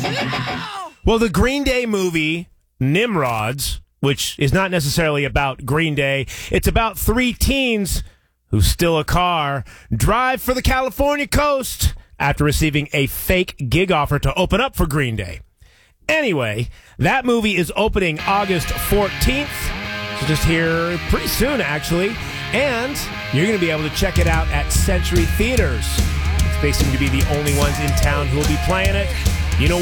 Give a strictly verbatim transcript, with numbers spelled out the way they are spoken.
Well, the Green Day movie, Nimrods, which is not necessarily about Green Day, it's about three teens who steal a car, drive for the California coast after receiving a fake gig offer to open up for Green Day. Anyway, that movie is opening August fourteenth, so just here pretty soon, actually, and you're going to be able to check it out at Century Theaters. They seem to be the only ones in town who will be playing it. You know